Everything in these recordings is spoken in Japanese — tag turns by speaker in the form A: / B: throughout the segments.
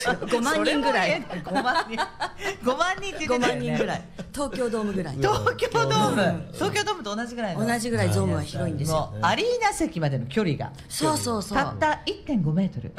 A: 5万人ぐらい。
B: 5万人。5万人って言ってたよね。
A: 5万人ぐらい。東京ドームぐらい。
B: 東京ドーム。東京ドームと同じぐらいの。
A: 同じぐらいドームは広いんですよ。
B: アリーナ席までの距離が。
A: そうそうそう。
B: たった 1.5 メートル。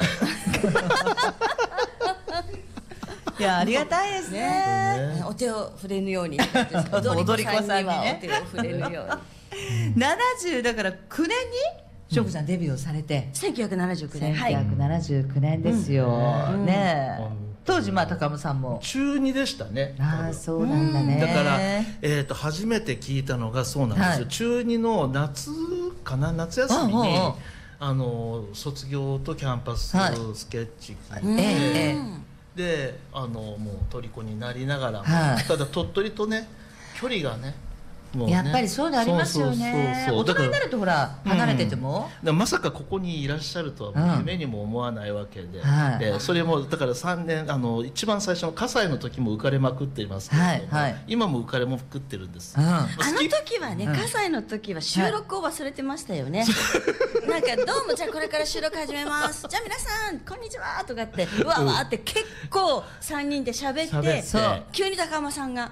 B: いや、ありがたいですね。
A: お手を触れぬように。
B: 踊り子さんにね。
A: お手を触れぬように。
B: 70だから9年に翔子さんデビューをされて。
A: 1979年。
B: 1979年ですよ。ねえ。当時高間さんも
C: 中2でしたね。
B: ああ、そうなんだね。
C: だから初めて聞いたのがそうなんですよ。中2の夏かな、夏休みに卒業とキャンパススケッチ聞いて、でもう虜になりながらも、ただ鳥取とね距離がね。
B: やっぱりそういうのありますよね。大人になるとほら離れてても、
C: まさかここにいらっしゃるとは夢にも思わないわけで、それもだから3年一番最初の葛西の時も浮かれまくっていますけれども、今も浮かれまくってるんです。
A: あの時はね、葛西の時は収録を忘れてましたよね。なんかどうもじゃあこれから収録始めます。じゃあ皆さんこんにちはとかってうわわって結構3人で喋って、急に高浜さんが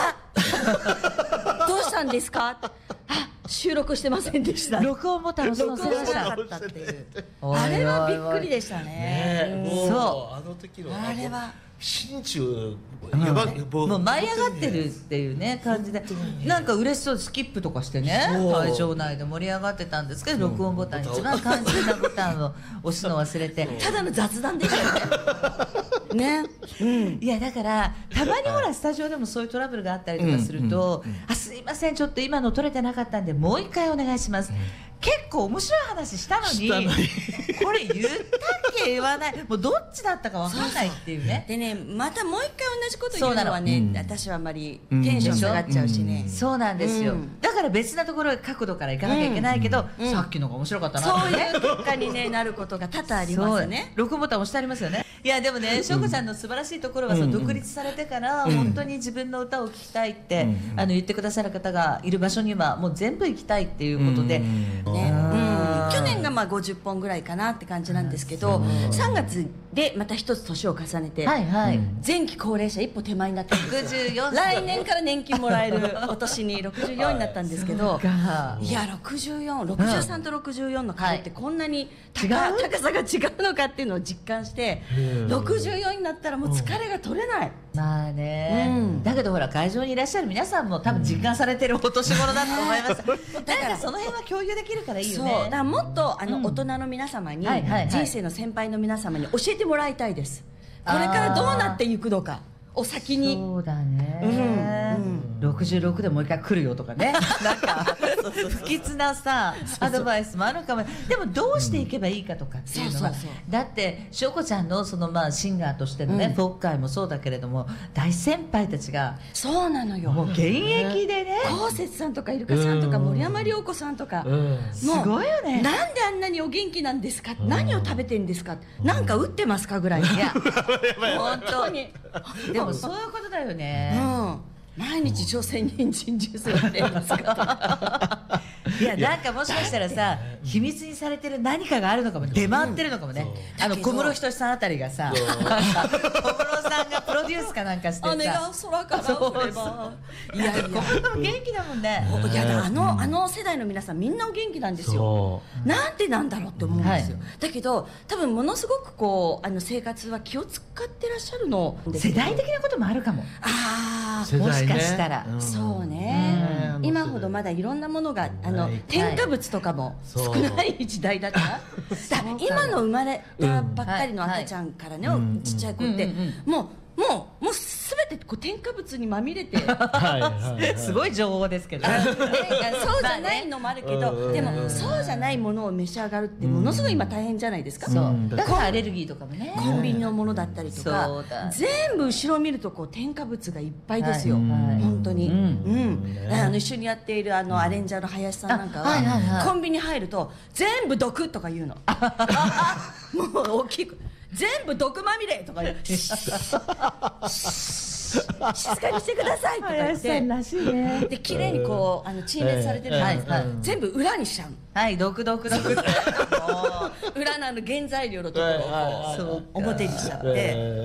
A: どうしたんですか？収録してませんでした。
B: 録音ボタンを押せました。
A: あれはびっくりでしたね。
C: そう、あの時の
A: あれは
C: 心中
B: もう舞い上がってるっていうね感じで、なんか嬉しそうスキップとかしてね、会場内で盛り上がってたんですけど、録音ボタン一番肝心なボタンを押すの忘れて、
A: ただの雑談でしたよね。
B: いやだからたまにほらスタジオでもそういうトラブルがあったりとかすると、すいませんちょっと今の撮れてなかったんでもう一回お願いします。結構面白い話したのにこれ言ったっけ言わない、もうどっちだったか分かんないっていうね。
A: でね、またもう一回同じこと言うのはね、私はあんまりテンション下がっちゃうしね。
B: そうなんですよ。だから別なところ角度から行かなきゃいけないけど、さっきのが面白かったな
A: そういう結果にねなることが多々ありますね。
B: 録音ボタン押してありますよね。いやでもね、翔子ちゃんの素晴らしいところは独立されてから本当に自分の歌を聴きたいって言ってくださる方がいる場所にはもう全部行きたいっていうことで去年が50本ぐらいかなって感じなんですけど、3月でまた一つ年を重ねて前期高齢者一歩手前になって64来年から年金もらえるお年に64になったんですけど、いや63と64の壁ってこんなに高さが違うのかっていうのを実感して、64になったらもう疲れが取れない。 まあね、だけどほら会場にいらっしゃる皆さんも多分実感されてるお年頃だと思います。だからその辺は共有できるからいいよね。
A: だからもっと大人の皆様に、人生の先輩の皆様に教えてもらいたいです。これからどうなっていくのかを先に。
B: そうだね、66でもう一回来るよとかね、なんか不吉なさアドバイスもあるかも。でもどうしていけばいいかとかっていうのは、だって翔子ちゃんのそのシンガーとしてのね、フォーク界もそうだけれども大先輩たちが
A: そうなのよ、
B: もう現役でね、
A: こうせつさんとかイルカさんとか森山良子さんとか、
B: すごいよね。
A: なんであんなにお元気なんですか、何を食べてんですか、なんか打ってますかぐらい。いや本当に
B: でもそういうことだよね。
A: 毎日朝鮮人参ジュース飲んでるんですか。
B: いやなんかもしかしたらさ、秘密にされてる何かがあるのかも、出回ってるのかもね。小室仁さんあたりがさ、小室さんがプロデュースかなんかしてさ、
A: 雨が空から降れば、
B: いや小室も元気だもんね。
A: いやあの世代の皆さんみんなお元気なんですよ。なんでなんだろうって思うんですよ。だけど多分ものすごく生活は気を使ってらっしゃるの。
B: 世代的なこともあるかも。もしかしたら
A: そうね、今ほどまだいろんなものが添加物とかも少ない時代だから今の生まれたばっかりの赤ちゃんからね、ちっちゃい子ってもう全て添加物にまみれて
B: すごい情報ですけど、
A: そうじゃないのもあるけど、でもそうじゃないものを召し上がるってものすごい今大変じゃないですか。
B: だからアレルギーとかもね、
A: コンビニのものだったりとか全部後ろを見ると添加物がいっぱいですよ、本当に。一緒にやっているアレンジャーの林さんなんかはコンビニ入ると全部毒とか言うの。もう大きく全部毒まみれとか言う。静かにしてくださいとか言って、で綺麗に陳列されてるじゃないですか。全部裏にしちゃう。
B: 毒裏
A: の原材料のところを表にしちゃって。